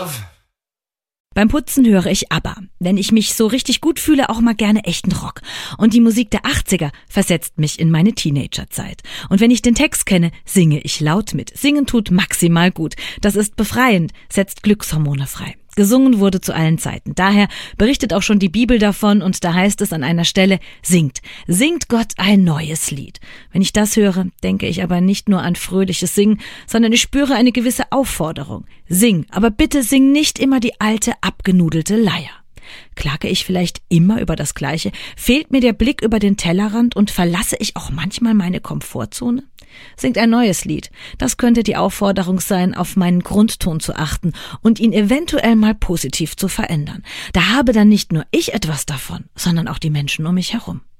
love. Beim Putzen höre ich ABBA. Wenn ich mich so richtig gut fühle, auch mal gerne echten Rock. Und die Musik der 80er versetzt mich in meine Teenagerzeit. Und wenn ich den Text kenne, singe ich laut mit. Singen tut maximal gut. Das ist befreiend, setzt Glückshormone frei. Gesungen wurde zu allen Zeiten. Daher berichtet auch schon die Bibel davon und da heißt es an einer Stelle, singt Gott ein neues Lied. Wenn ich das höre, denke ich aber nicht nur an fröhliches Singen, sondern ich spüre eine gewisse Aufforderung. Sing, aber bitte sing nicht immer die alte, abgenudelte Leier. Klage ich vielleicht immer über das Gleiche? Fehlt mir der Blick über den Tellerrand und verlasse ich auch manchmal meine Komfortzone? Singt ein neues Lied. Das könnte die Aufforderung sein, auf meinen Grundton zu achten und ihn eventuell mal positiv zu verändern. Da habe dann nicht nur ich etwas davon, sondern auch die Menschen um mich herum.